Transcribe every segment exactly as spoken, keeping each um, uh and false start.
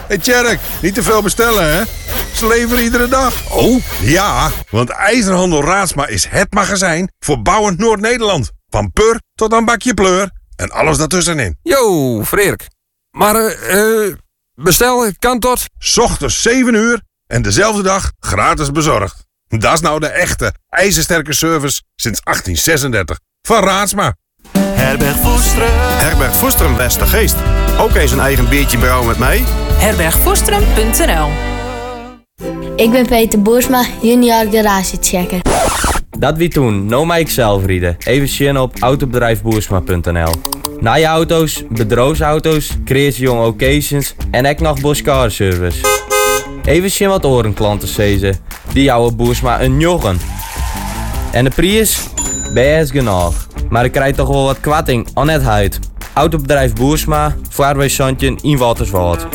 Hé Tjerk, niet te veel bestellen, hè? Ze leveren iedere dag. Oh? Ja, want IJzerhandel Raadsma is het magazijn voor bouwend Noord-Nederland. Van pur tot aan bakje pleur en alles daartussenin. Yo, Freerk. Maar, eh, uh, bestel kan tot... 's Ochtends zeven uur en dezelfde dag gratis bezorgd. Dat is nou de echte ijzersterke service sinds achttien zesendertig. Van Raadsma. Herberg Voestrum. Herberg Voestrum Westergeest. Ook eens een eigen biertje brouwen met mij. herberg voestrum punt n l. Ik ben Peter Boersma, junior garagechecker. Dat wie toen, no mij ikzelf rieden. Even zien op autobedrijf boersma punt n l. Na je auto's, bedrijfsauto's, crazy young occasions en ook nog Boskar service. Even zien wat orenklanten zezen. Die houden Boersma een joggen. En de prijs? Best genoeg. Maar ik krijg toch wel wat kwatting aan het huid. Autobedrijf Boersma, vaarwijszandje in Waterswoud.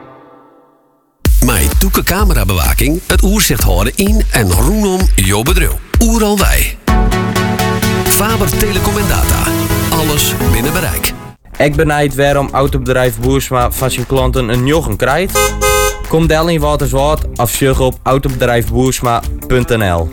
Met toeke camerabewaking het oerzicht houden in en rondom jouw bedrijf. Oeral wij. Faber Telecom en Data. Alles binnen bereik. Ik benijd waarom autobedrijf Boersma van zijn klanten een joggen krijgt. Kom del in Waterswoud of zoek op autobedrijf boersma punt n l.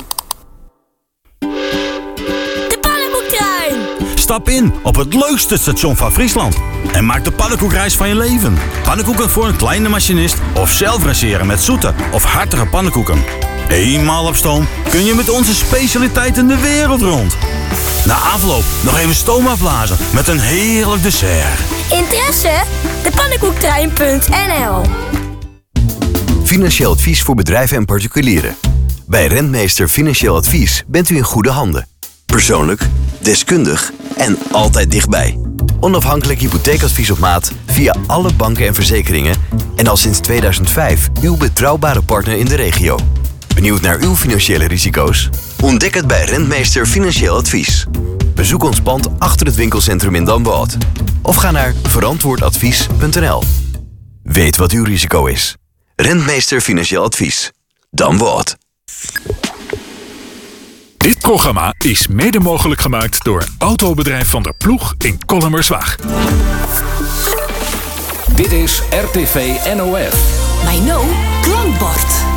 Stap in op het leukste station van Friesland en maak de pannenkoekreis van je leven. Pannenkoeken voor een kleine machinist of zelf raseren met zoete of hartige pannenkoeken. Eenmaal op stoom kun je met onze specialiteiten de wereld rond. Na afloop nog even stoom afblazen met een heerlijk dessert. Interesse? de pannenkoektrein punt n l. Financieel advies voor bedrijven en particulieren. Bij Rentmeester Financieel Advies bent u in goede handen. Persoonlijk, deskundig en altijd dichtbij. Onafhankelijk hypotheekadvies op maat via alle banken en verzekeringen en al sinds tweeduizend vijf uw betrouwbare partner in de regio. Benieuwd naar uw financiële risico's? Ontdek het bij Rentmeester Financieel Advies. Bezoek ons pand achter het winkelcentrum in Damwoudt. Of ga naar verantwoordadvies punt n l. Weet wat uw risico is. Rentmeester Financieel Advies. Damwoudt. Dit programma is mede mogelijk gemaakt door Autobedrijf Van der Ploeg in Kollemerswaag. Dit is R T V N O F. Mijn no klankbord.